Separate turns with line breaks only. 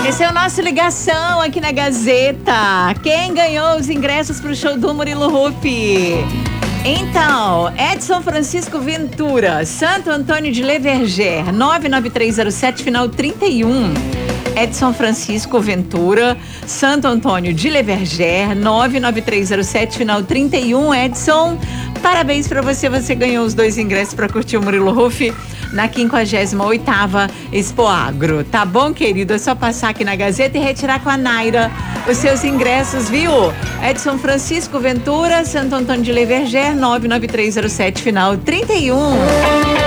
Esse é o nosso Ligação aqui na Gazeta. Quem ganhou os ingressos pro show do Murilo Hupp? Então, Edson Francisco Ventura, Santo Antônio de Leverger, 99307, final 31. Edson Francisco Ventura, Santo Antônio de Leverger, 99307, final 31. Edson, parabéns pra você, você ganhou os 2 ingressos pra curtir o Murilo Hupp na 58ª Expo Agro. Tá bom, querido? É só passar aqui na Gazeta e retirar com a Naira os seus ingressos, viu? Edson Francisco Ventura, Santo Antônio de Leverger, 99307, final 31.